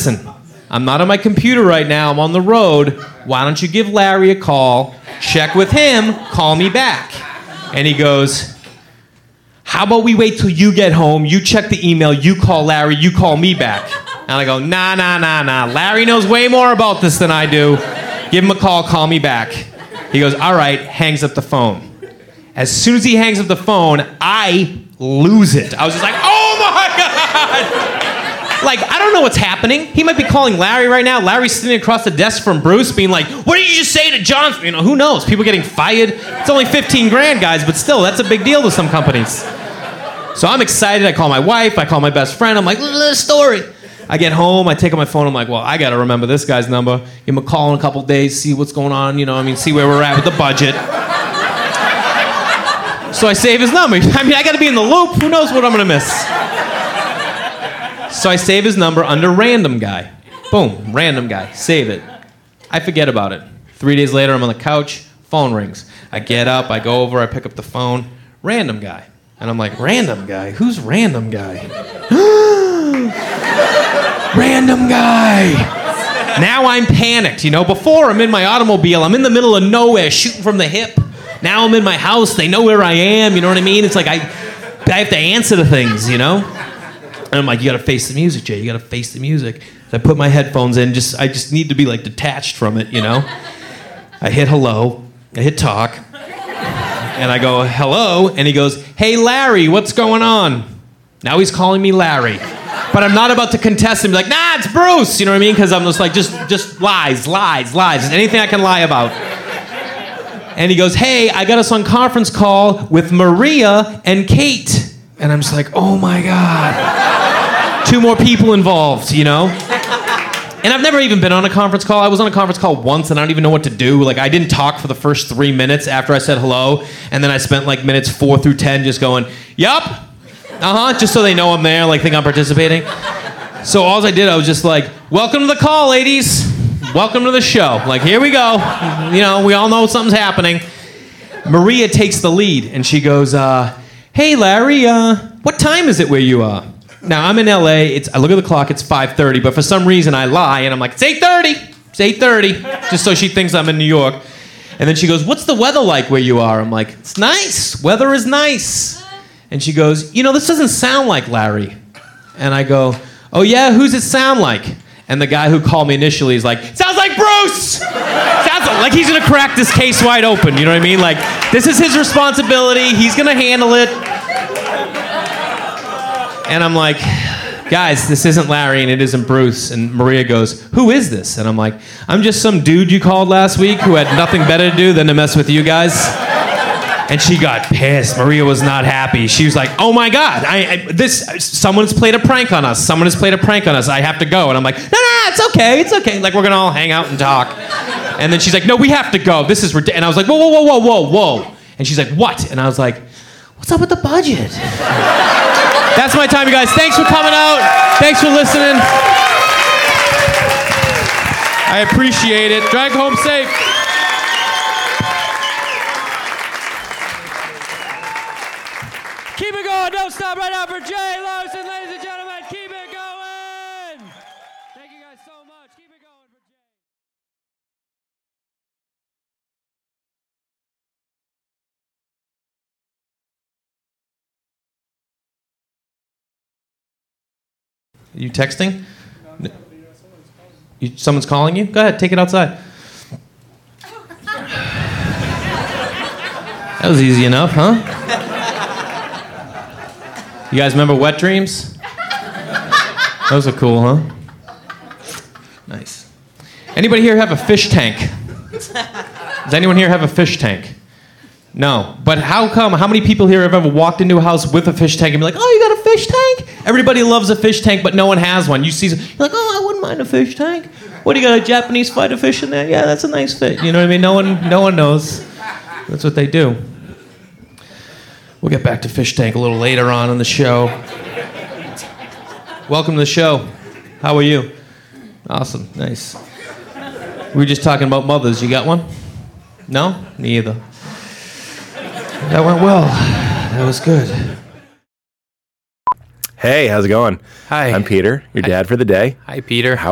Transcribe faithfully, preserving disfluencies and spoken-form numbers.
listen, I'm not on my computer right now. I'm on the road. Why don't you give Larry a call, check with him, call me back. And he goes, how about we wait till you get home, you check the email, you call Larry, you call me back. And I go, nah, nah, nah, nah. Larry knows way more about this than I do. Give him a call, call me back. He goes, all right, hangs up the phone. As soon as he hangs up the phone, I lose it. I was just like, oh my God! Like, I don't know what's happening. He might be calling Larry right now. Larry's sitting across the desk from Bruce being like, what did you just say to John? You know, who knows? People getting fired. It's only fifteen grand, guys, but still, that's a big deal to some companies. So I'm excited. I call my wife. I call my best friend. I'm like, look at this story. I get home. I take out my phone. I'm like, well, I got to remember this guy's number. Give him a call in a couple days, see what's going on. You know, I mean, see where we're at with the budget. So I save his number. I mean, I got to be in the loop. Who knows what I'm going to miss? So I save his number under random guy. Boom, random guy. Save it. I forget about it. Three days later, I'm on the couch. Phone rings. I get up. I go over. I pick up the phone. Random guy. And I'm like, random guy? Who's random guy? Random guy. Now I'm panicked. You know, before I'm in my automobile. I'm in the middle of nowhere shooting from the hip. Now I'm in my house. They know where I am. You know what I mean? It's like I, I have to answer to things, you know? And I'm like, you got to face the music, Jay. You got to face the music. So I put my headphones in. Just I just need to be, like, detached from it, you know? I hit hello. I hit talk. And I go, hello. And he goes, hey, Larry, what's going on? Now he's calling me Larry. But I'm not about to contest him. Be like, nah, it's Bruce. You know what I mean? Because I'm just like, just, just lies, lies, lies. Just anything I can lie about. And he goes, hey, I got us on conference call with Maria and Kate. And I'm just like, oh my God. Two more people involved, you know? And I've never even been on a conference call. I was on a conference call once and I don't even know what to do. Like, I didn't talk for the first three minutes after I said hello. And then I spent like minutes four through ten just going, yup, uh-huh, just so they know I'm there, like think I'm participating. So all I did, I was just like, welcome to the call, ladies. Welcome to the show. Like, here we go. You know, we all know something's happening. Maria takes the lead, and she goes, uh, hey, Larry, uh, what time is it where you are? Now, I'm in L A. It's, I look at the clock. It's five thirty, but for some reason, I lie, and I'm like, it's eight thirty. It's eight thirty, just so she thinks I'm in New York. And then she goes, what's the weather like where you are? I'm like, it's nice. Weather is nice. And she goes, you know, this doesn't sound like Larry. And I go, oh, yeah? Who's it sound like? And the guy who called me initially is like, sounds like Bruce! Sounds like he's gonna crack this case wide open, you know what I mean? Like, this is his responsibility, he's gonna handle it. And I'm like, guys, this isn't Larry and it isn't Bruce. And Maria goes, who is this? And I'm like, I'm just some dude you called last week who had nothing better to do than to mess with you guys. And she got pissed. Maria was not happy. She was like, oh my God, I, I, this, someone's played a prank on us. Someone has played a prank on us. I have to go. And I'm like, no, no, it's okay. It's okay. Like, we're going to all hang out and talk. And then she's like, no, we have to go. This is ridiculous. And I was like, whoa, whoa, whoa, whoa, whoa, whoa. And she's like, what? And I was like, what's up with the budget? That's my time, you guys. Thanks for coming out. Thanks for listening. I appreciate it. Drive home safe. Keep it going. Don't stop right now for Jay Larson, ladies and gentlemen. Keep it going. Thank you guys so much. Keep it going for Jay. You texting? No. You, someone's calling you? Go ahead, take it outside. That was easy enough, huh? You guys remember Wet Dreams? Those are cool, huh? Nice. Anybody here have a fish tank? Does anyone here have a fish tank? No. But how come, how many people here have ever walked into a house with a fish tank and be like, oh, you got a fish tank? Everybody loves a fish tank, but no one has one. You see, you're like, oh, I wouldn't mind a fish tank. What, do you got a Japanese fighter fish in there? Yeah, that's a nice fish. You know what I mean? No one, no one knows. That's what they do. We'll get back to fish tank a little later on in the show. Welcome to the show. How are you? Awesome. Nice. We were just talking about mothers. You got one? No? Me either. That went well. That was good. Hey, how's it going? Hi. I'm Peter, your Hi. dad for the day. Hi, Peter. How